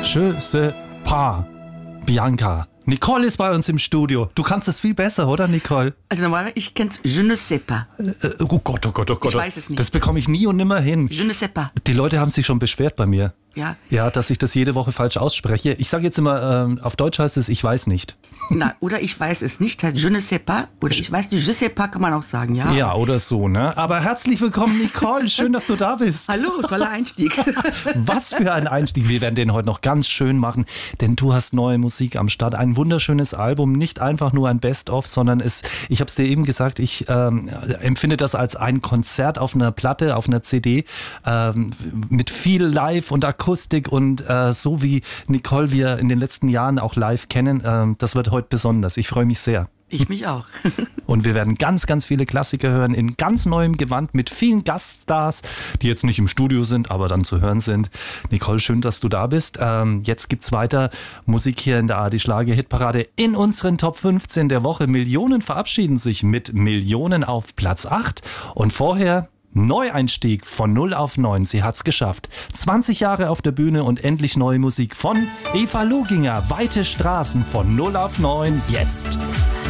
Je sais pas, Bianca. Nicole ist bei uns im Studio. Du kannst es viel besser, oder Nicole? Also normalerweise, ich kenn's je ne sais pas. Oh Gott, oh Gott, oh Gott. Ich weiß es nicht. Das bekomme ich nie und nimmer hin. Je ne sais pas. Die Leute haben sich schon beschwert bei mir. Ja. Ja, dass ich das jede Woche falsch ausspreche. Ich sage jetzt immer, auf Deutsch heißt es, ich weiß nicht. Na, oder ich weiß es nicht, heißt je ne sais pas. Oder ich weiß nicht, je sais pas kann man auch sagen, ja. Ja, oder so, ne? Aber herzlich willkommen, Nicole. Schön, dass du da bist. Hallo, toller Einstieg. Was für ein Einstieg. Wir werden den heute noch ganz schön machen, denn du hast neue Musik am Start. Ein wunderschönes Album, nicht einfach nur ein Best-of, sondern ich habe es dir eben gesagt, ich empfinde das als ein Konzert auf einer Platte, auf einer CD, mit viel Live und Akustik und so wie Nicole wir in den letzten Jahren auch live kennen, das wird heute besonders. Ich freue mich sehr. Ich mich auch. Und wir werden ganz, ganz viele Klassiker hören in ganz neuem Gewand mit vielen Gaststars, die jetzt nicht im Studio sind, aber dann zu hören sind. Nicole, schön, dass du da bist. Jetzt gibt's weiter Musik hier in der ARD Schlager Hitparade in unseren Top 15 der Woche. Millionen verabschieden sich mit Millionen auf Platz 8 und vorher Neueinstieg von 0 auf 9. Sie hat's geschafft. 20 Jahre auf der Bühne und endlich neue Musik von Eva Loginger. Weite Straßen von 0 auf 9 jetzt.